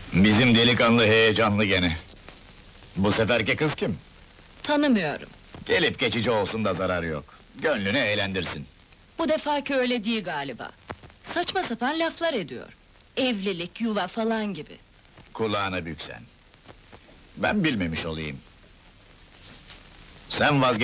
Bizim delikanlı heyecanlı gene. Bu seferki kız kim? Tanımıyorum. Gelip geçici olsun da zarar yok. Gönlünü eğlendirsin. Bu defaki öyle değil galiba. Saçma sapan laflar ediyor. Evlilik, yuva falan gibi. Kulağını büksen. Ben bilmemiş olayım. Sen vazgeç.